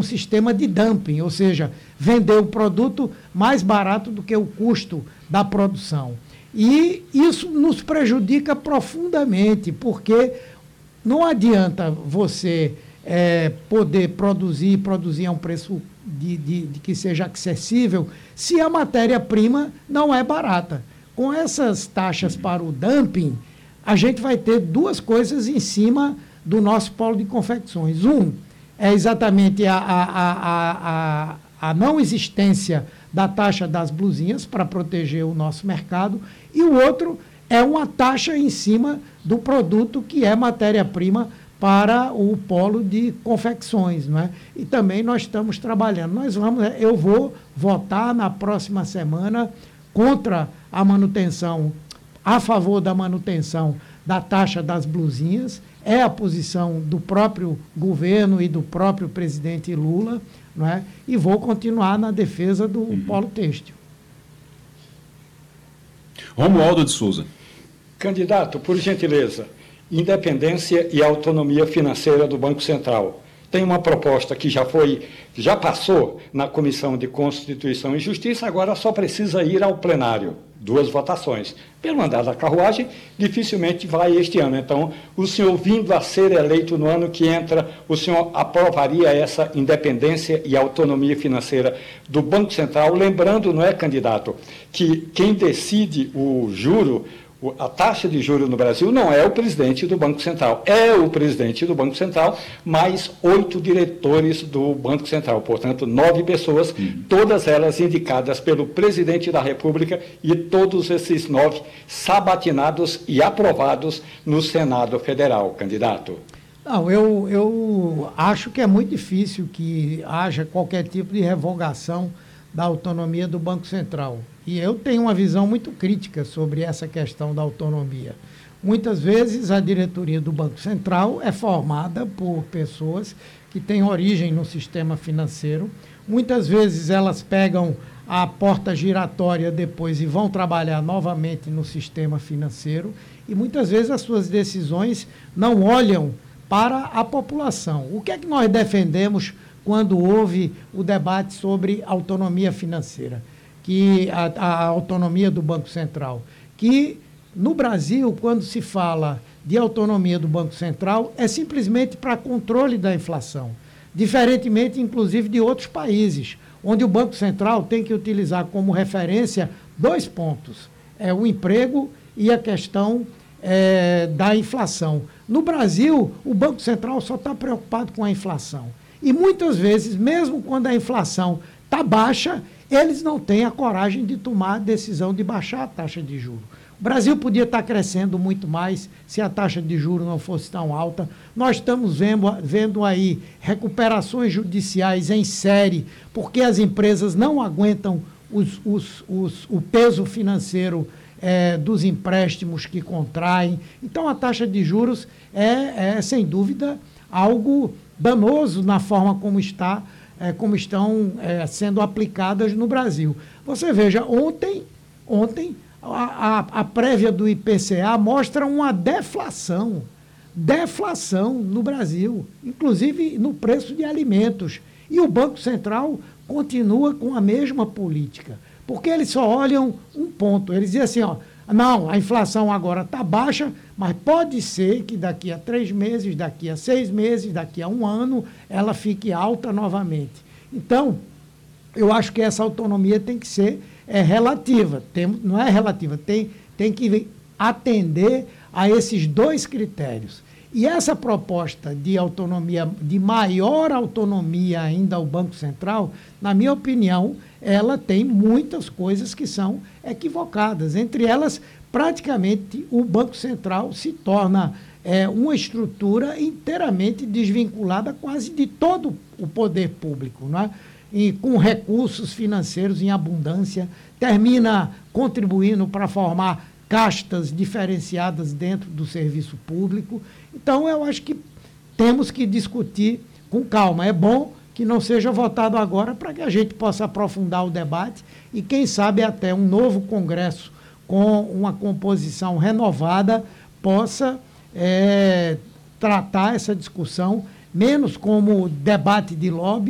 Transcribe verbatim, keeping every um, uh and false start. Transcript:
um sistema de dumping, ou seja, vender o produto mais barato do que o custo da produção. E isso nos prejudica profundamente, porque não adianta você é, poder produzir, produzir a um preço de, de, de que seja acessível, se a matéria-prima não é barata. Com essas taxas para o dumping, a gente vai ter duas coisas em cima do nosso polo de confecções. Um é exatamente a, a, a, a, a não existência da taxa das blusinhas para proteger o nosso mercado, e o outro é uma taxa em cima do produto que é matéria-prima para o polo de confecções, não é? E também nós estamos trabalhando. Nós vamos, eu vou votar na próxima semana contra a manutenção, a favor da manutenção da taxa das blusinhas. É a posição do próprio governo e do próprio presidente Lula, não é? E vou continuar na defesa do uhum. polo têxtil. Romualdo de Souza. Candidato, por gentileza, independência e autonomia financeira do Banco Central. Tem uma proposta que já foi, já passou na Comissão de Constituição e Justiça, agora só precisa ir ao plenário. Duas votações. Pelo andar da carruagem, dificilmente vai este ano. Então, o senhor vindo a ser eleito no ano que entra, o senhor aprovaria essa independência e autonomia financeira do Banco Central? Lembrando, não é, candidato, que quem decide o juro, a taxa de juros no Brasil não é o presidente do Banco Central, é o presidente do Banco Central, mais oito diretores do Banco Central, portanto, nove pessoas, uhum. todas elas indicadas pelo presidente da República e todos esses nove sabatinados e aprovados no Senado Federal, candidato. Não, eu, eu acho que é muito difícil que haja qualquer tipo de revogação da autonomia do Banco Central. E eu tenho uma visão muito crítica sobre essa questão da autonomia. Muitas vezes a diretoria do Banco Central é formada por pessoas que têm origem no sistema financeiro. Muitas vezes elas pegam a porta giratória depois e vão trabalhar novamente no sistema financeiro. E muitas vezes as suas decisões não olham para a população. O que é que nós defendemos quando houve o debate sobre autonomia financeira? Que a, a autonomia do Banco Central, que no Brasil, quando se fala de autonomia do Banco Central, é simplesmente para controle da inflação, diferentemente, inclusive, de outros países, onde o Banco Central tem que utilizar como referência dois pontos, é o emprego e a questão é, da inflação. No Brasil, o Banco Central só está preocupado com a inflação, e muitas vezes, mesmo quando a inflação está baixa, eles não têm a coragem de tomar a decisão de baixar a taxa de juros. O Brasil podia estar crescendo muito mais se a taxa de juros não fosse tão alta. Nós estamos vendo, vendo aí recuperações judiciais em série, porque as empresas não aguentam os, os, os, o peso financeiro é, dos empréstimos que contraem. Então, a taxa de juros é, é sem dúvida, algo danoso na forma como está É, como estão é, sendo aplicadas no Brasil. Você veja, ontem, ontem a, a, a prévia do I P C A mostra uma deflação, deflação no Brasil, inclusive no preço de alimentos. E o Banco Central continua com a mesma política, porque eles só olham um ponto. Eles dizem assim, ó, não, a inflação agora está baixa, mas pode ser que daqui a três meses, daqui a seis meses, daqui a um ano, ela fique alta novamente. Então, eu acho que essa autonomia tem que ser é, relativa, tem, não é relativa, tem, tem que atender a esses dois critérios. E essa proposta de autonomia, de maior autonomia ainda ao Banco Central, na minha opinião, ela tem muitas coisas que são equivocadas. Entre elas, praticamente, o Banco Central se torna é, uma estrutura inteiramente desvinculada quase de todo o poder público, não é? E com recursos financeiros em abundância, termina contribuindo para formar castas diferenciadas dentro do serviço público. Então, eu acho que temos que discutir com calma. É bom que não seja votado agora para que a gente possa aprofundar o debate e, quem sabe, até um novo Congresso com uma composição renovada possa é, tratar essa discussão menos como debate de lobby